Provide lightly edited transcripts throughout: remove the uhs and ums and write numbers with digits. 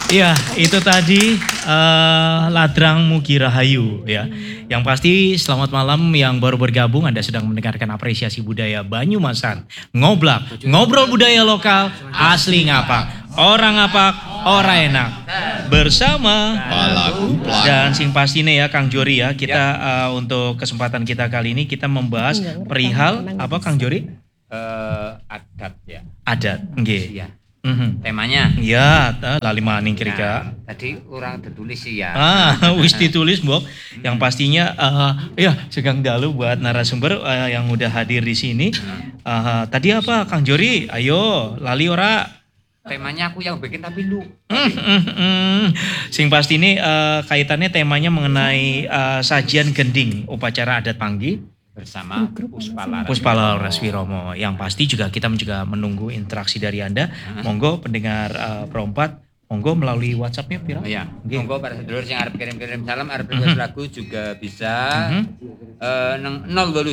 Iya, itu tadi Ladrang Mugi Rahayu ya. Yang pasti selamat malam yang baru bergabung, Anda sedang mendengarkan apresiasi budaya Banyumasan. Ngoblak, ngobrol budaya lokal, asli ngapak, orang ngapak, orang enak. Bersama dan sing pastinya ya Kang Jori ya. Kita untuk kesempatan kita kali ini kita membahas perihal apa Kang Jori? Adat ya. Adat, nggih. Iya. Temanya. Ya, lali maning kira. Tadi orang tertulis sih ya. Wis ditulis, Mbok. Yang pastinya ya segang dalu buat narasumber yang udah hadir di sini. Tadi apa Kang Jori? Ayo, lali ora? Temanya aku yang bikin tapi lu. Sing pasti ini kaitannya temanya mengenai sajian gending upacara adat Panggi bersama Puspala Raswiromo. Yang pasti juga kita juga menunggu interaksi dari Anda. Monggo pendengar Perompat, monggo melalui WhatsApp-nya Pira. Iya. Monggo para sedulur yang arep kirim-kirim salam, arep request lagu juga bisa. Nang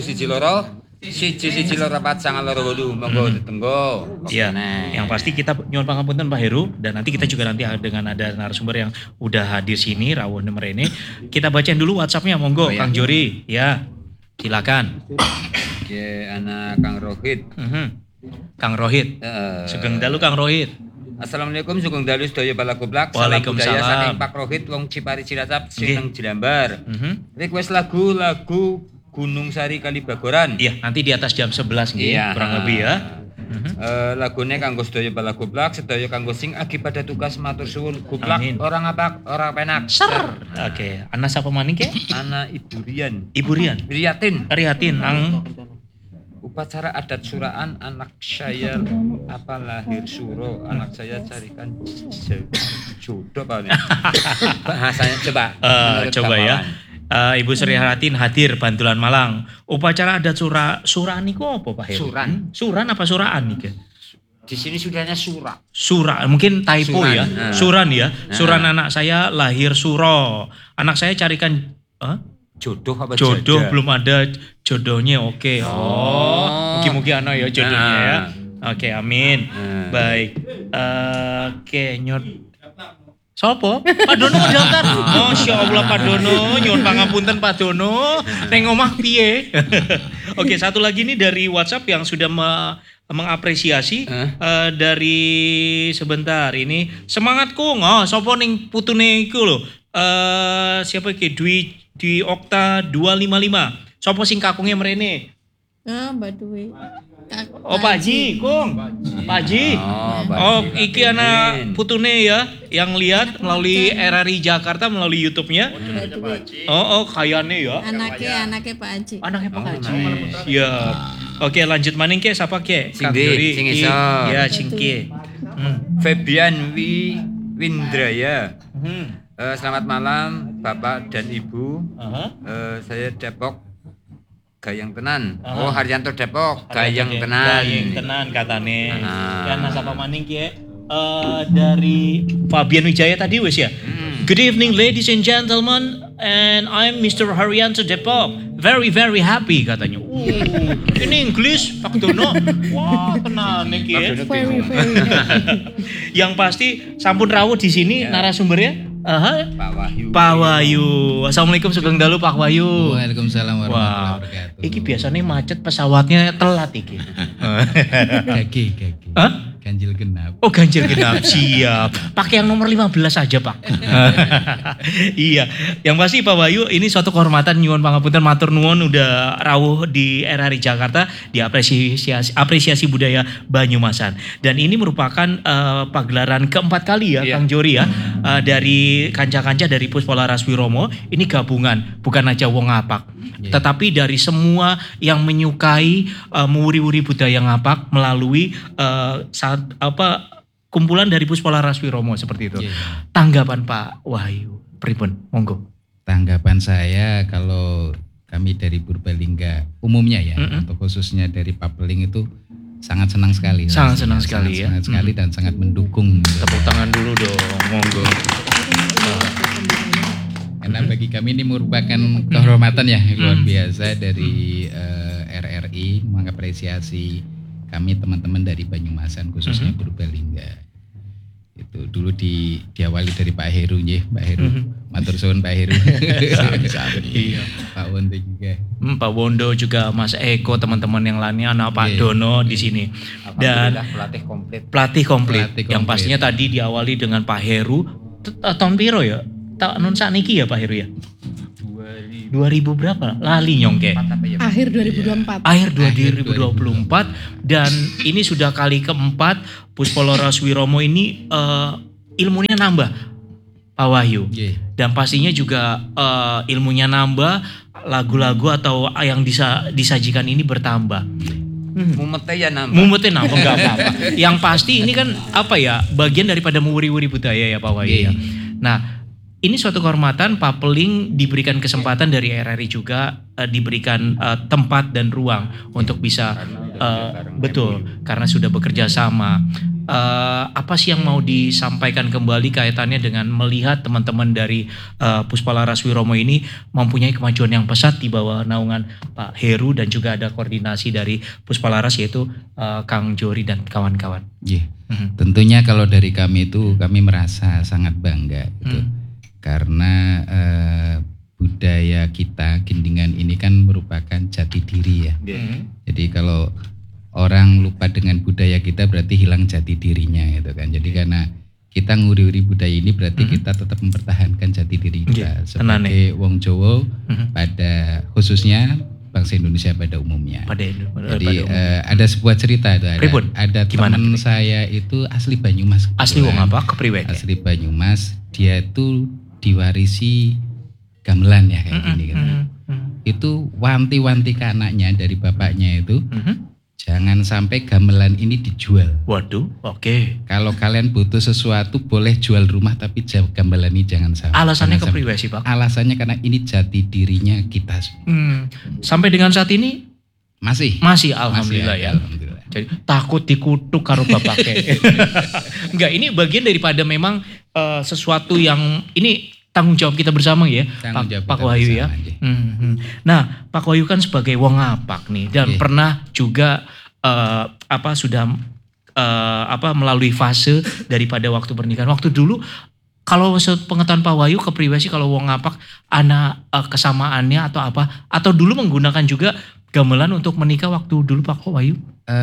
021 monggo ditenggo. Iya. Yang pasti kita nyuwun pangapunten Pak Heru, dan nanti kita juga nanti dengan ada narasumber yang udah hadir sini rawuh nemrene. Kita bacain dulu WhatsApp-nya monggo Kang Jori. Ya. Silakan. Oke, anak Kang Rohit. Kang Rohit. Sugeng dalu Kang Rohit. Assalamualaikum, sugeng dalu sedaya bala goblak. Waalaikumsalam. Salam budaya saking Pak Rohit wong Cipari Cilacap sing Jelambar. Request lagu Gunung Sari Kalibagoran. Iya, nanti di atas jam 11 nggih, kurang lebih ya. Lagune kanggo sedaya bala goblak, sedaya kanggo sing agi pada tugas matur suwun goblak, orang ngapak, orang penak. Oke, Ana sapa maning ke? Ana Ibu Rian. Ibu Rian. Riatin ang upacara adat suraan anak saya lahir suro, anak saya carikan jodoh Pak. Bahasanya coba. Coba ya. Ibu Sri Haratin hadir Bantulan Malang. Upacara adat suraan niku apa Pak Heru? Suran apa suraan nih? Di sini sudahnya sura. Sura, mungkin typo ya. Suran ya. Suran anak saya lahir suro. Anak saya carikan jodoh apa jodoh belum ada jodohnya. Oke. Mungkin anak ya jodohnya ya. Oke, amin. Baik. Oke, sopo? Pak Dono daftar. Masya Allah Pak Dono, nyuwun pangapunten Pak Dono. Neng omah piye? Oke, satu lagi nih dari WhatsApp yang sudah mengapresiasi dari sebentar ini. Semangatku, sopo ning putune iku lho. Siapa iki? Dwi Okta 255. Sopo sing kakungnya mrene? Mbak Dwi. Pak Haji, Kung. Pak Haji. Iki anak putune ya yang lihat melalui RRI Jakarta melalui YouTube-nya. Kayane ya. Anaknya Pak Haji. Anaknya Pak Haji. Iya. Oke, lanjut maning ke siapa ke? Sing iso. Ya, singke. Febian Windraya. Selamat malam Bapak dan Ibu. Saya Depok Gayang Tenan. Haryanto Depok Gayang Tenan. Gayang Tenan katane. Kan nasaba maning ki dari Fabian Wijaya tadi wis ya. Good evening ladies and gentlemen, and I'm Mr. Haryanto Depok. Very very happy katanya. Ini English Pak Dono. Wah, tenan iki ya. Yang pasti sampun rawuh di sini narasumbernya. Pak Wahyu. Assalamualaikum sugeng dalu Pak Wahyu. Waalaikumsalam warahmatullahi wabarakatuh. Iki biasanya macet pesawatnya telat iki. Gagi. Ganjil genap. Oh, ganjil genap. Siap. Pakai yang nomor 15 saja, Pak. Iya. Yang pasti Pak Wahyu ini suatu kehormatan nyuwun pangapunten matur nuwun udah rawuh di RRI Jakarta di apresiasi budaya Banyumasan. Dan ini merupakan pagelaran keempat kali ya, Kang Jori ya. Dari kanca-kanca dari Puspala Raswiromo, ini gabungan, bukan aja wong ngapak. Tetapi dari semua yang menyukai mewuri-wuri budaya ngapak melalui kumpulan dari Puspala Raswiromo seperti itu. Tanggapan Pak Wahyu, pripun? Monggo. Tanggapan saya kalau kami dari Purbalingga umumnya ya, atau khususnya dari Papeling itu sangat senang sekali. Sangat senang sekali ya. Sangat sekali dan sangat mendukung. Tepuk tangan dulu dong, monggo. Karena bagi kami ini merupakan kehormatan ya luar biasa dari RRI mengapresiasi kami teman-teman dari Banyumasan khususnya Purbalingga. Itu dulu diawali dari Pak Heru nggih, Pak Heru. Matur suwun Pak Heru. Iya. Pak Wondo juga. Pak Wondo juga Mas Eko, teman-teman yang lainnya, anak Pak Dono di sini. Dan Alhamdulillah pelatih komplit. pelatih komplit. Pelatih Yang komplit. pastinya tadi diawali dengan Pak Heru. Tahun piro ya? Tahun sakniki ya Pak Heru ya? 2000 berapa? Lali nyongke. Akhir 2024. Akhir 2024 dan ini sudah kali keempat Puspolo Raswiromo ini ilmunya nambah Pak Wahyu. Dan pastinya juga ilmunya nambah, lagu-lagu atau yang disajikan ini bertambah. Mumetnya ya nambah. Mumetnya nambah enggak apa-apa. Yang pasti ini kan apa ya, bagian daripada mewuri-wuri budaya ya Pak Wahyu ya. Nah, ini suatu kehormatan Pak Peling diberikan kesempatan dari RRI juga diberikan tempat dan ruang untuk bisa betul karena sudah bekerja sama. Apa sih yang mau disampaikan kembali kaitannya dengan melihat teman-teman dari Puspala Raswiromo ini mempunyai kemajuan yang pesat di bawah naungan Pak Heru dan juga ada koordinasi dari Puspala Ras yaitu Kang Jori dan kawan-kawan. Tentunya kalau dari kami itu kami merasa sangat bangga gitu. Karena budaya kita Gendingan ini kan merupakan jati diri ya. Jadi kalau orang lupa dengan budaya kita berarti hilang jati dirinya gitu kan. Jadi karena kita nguri-uri budaya ini berarti kita tetap mempertahankan jati diri kita sebagai wong Jawa pada khususnya bangsa Indonesia pada umumnya. Jadi ada sebuah cerita itu ada teman saya itu asli Banyumas. Asli wong apa? Kepriwe? Asli Banyumas. Dia itu diwarisi gamelan ya kayak gini kan. Itu wanti-wanti ke anaknya dari bapaknya itu jangan sampai gamelan ini dijual. Waduh, oke. Kalau kalian butuh sesuatu boleh jual rumah tapi gamelan ini jangan sampai. Alasannya kepriwe sih Pak? Alasannya karena ini jati dirinya kita. Sampai dengan saat ini masih alhamdulillah ya. Alhamdulillah. Jadi takut dikutuk karo bapaknya. Enggak, ini bagian daripada memang sesuatu yang ini tanggung jawab kita bersama ya, Pak Wahyu ya. Nah, Pak Wahyu kan sebagai wong ngapak nih dan pernah juga sudah melalui fase daripada waktu pernikahan. Waktu dulu kalau pengetahuan Pak Wahyu kepriwe sih kalau wong ngapak ana kesamaannya atau apa? Atau dulu menggunakan juga gamelan untuk menikah waktu dulu Pak Wahyu?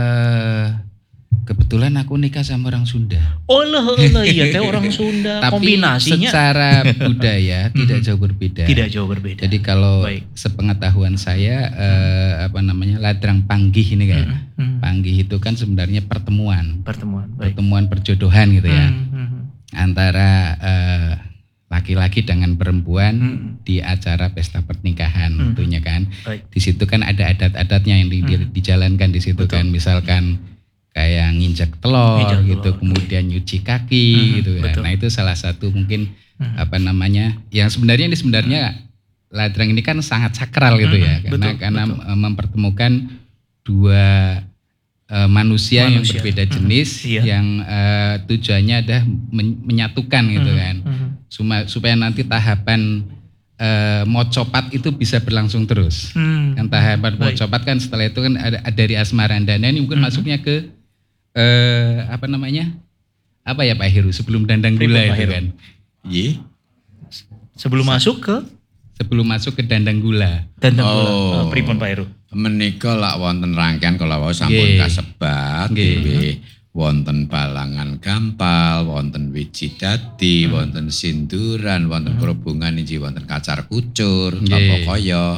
Kebetulan aku nikah sama orang Sunda. Oh iya teh orang Sunda. Tapi kombinasinya secara budaya tidak jauh berbeda. Tidak jauh berbeda. Jadi kalau sepengetahuan saya ladrang panggih ini kan. Panggih itu kan sebenarnya pertemuan perjodohan gitu ya. Antara laki-laki dengan perempuan di acara pesta pernikahan tentunya kan. Di situ kan ada adat-adatnya yang dijalankan di situ. Betul. Kan misalkan kayak nginjak telur gitu, kemudian nyuci kaki gitu kan. Nah itu salah satu mungkin yang sebenarnya ladrang ini kan sangat sakral gitu ya, karena mempertemukan dua manusia yang berbeda jenis yang tujuannya adalah menyatukan gitu kan, supaya nanti tahapan mocopat itu bisa berlangsung terus. Yang tahapan mocopat kan setelah itu kan ada dari asmarandana ini mungkin masuknya ke apa ya Pak Heru sebelum dandang gula itu kan. Sebelum masuk ke dandang gula. Dandang gula. Pripun Pak Heru? Menika lak wonten rangkaian kala wau sampun kasebat nggih. Wonten balangan gampal, wonten wiji dadi, wonten sinduran, wonten kerubungan inji wonten kacar kucur, apa kaya.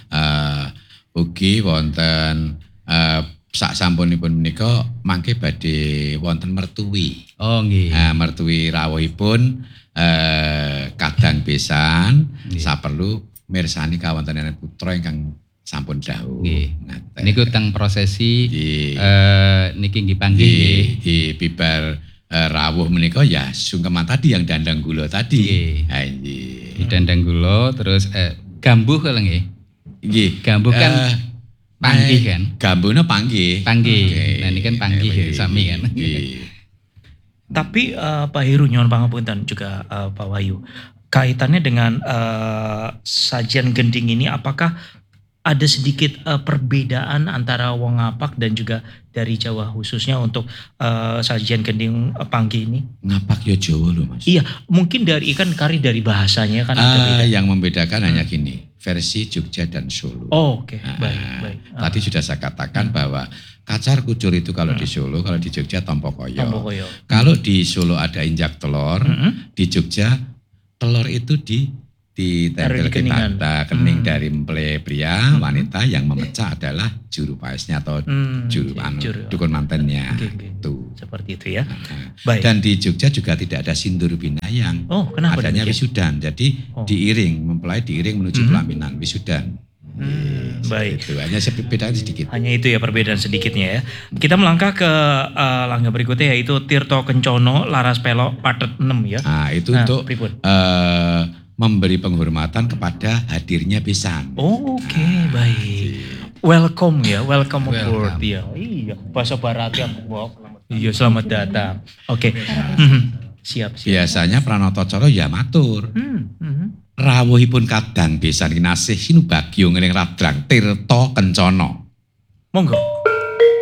Ugi wonten sak sampunipun menika mangke badhe wonten mertui. Oh nggih. Mertui rawuhipun kadang besan saperlu mirsani kawontenan putra ingkang sampun dahulu. Niku teng prosesi niki nggih panggih nggih bibar rawuh menika ya sungkeman tadi yang dandang gula tadi. Nggih. Dandang gula terus gambuh kalau nggih. Nggih, gambuh kan panggih kan? Gambune panggih. Panggih. Nah ini kan panggih sami kan. Tapi Pak Heru nyuwun pangapunten juga Pak Wahyu. Kaitannya dengan sajian gending ini apakah ada sedikit perbedaan antara wong ngapak dan juga dari Jawa khususnya untuk sajian gending panggi ini? Ngapak ya Jawa loh Mas. Iya, mungkin dari ikan kari dari bahasanya kan ada beda. Yang membedakan hanya gini, versi Jogja dan Solo. Oh, oke. Baik. Tadi sudah saya katakan bahwa kacar kucur itu kalau di Solo, kalau di Jogja tompo koyo. Kalau di Solo ada injak telur, di Jogja telur itu ditempel ke tata kening dari mempelai pria, wanita yang memecah adalah juru paesnya atau dukun mantennya. Itu. Seperti itu ya. Baik. Dan di Jogja juga tidak ada sindur binayang. Oh, kenapa? Adanya wisudan. Jadi diiring, mempelai diiring menuju pelaminan wisudan. Baik. Itu hanya perbedaan sedikit. Hanya itu ya perbedaan sedikitnya ya. Kita melangkah ke langkah berikutnya yaitu Tirto Kencono Laras Pelok Padet 6 ya. Nah, itu untuk memberi penghormatan kepada hadirnya pisan. Oh, oke, baik. Welcome ya, welcome aboard ya. Iya, bahasa barat ya, iya, selamat datang. Oke. Siap. Biasanya Pranoto Coro ya matur. Rawuhipun kadang pisan kinasih sinubagyo ngeling radrang Tirto Kencono. Monggo.